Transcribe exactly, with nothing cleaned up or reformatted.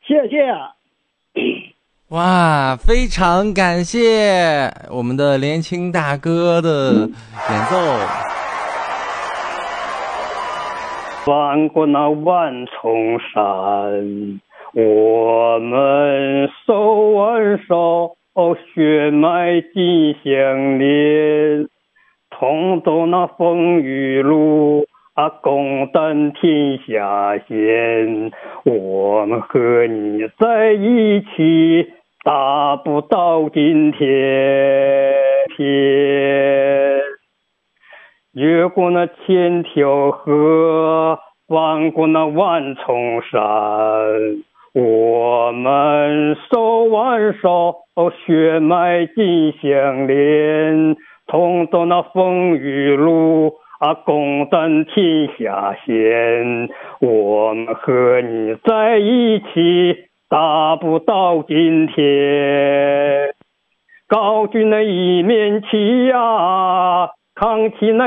谢谢。 哇，非常感谢我们的连青大哥的演奏。 翻过那万重山，我们手挽手，血脉紧相连，同走那风雨路啊，共担天下险。我们和你在一起，大步到今天。天越过那千条河，翻过那万重山，我们手挽手，血脉紧相连，同走那风雨路啊，共担天下险。我们和你在一起，大步到今天。高举那一面旗呀，扛起那